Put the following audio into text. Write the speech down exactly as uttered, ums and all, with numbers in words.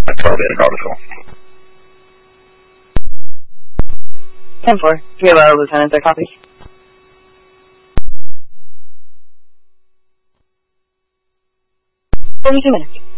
I twelve in Gardasil. ten four. We have our lieutenant there, copy. thirty-two minutes.